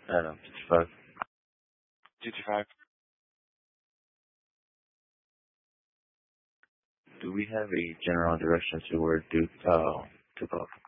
I don't know, 55. 55. Do we have a general direction to where to go?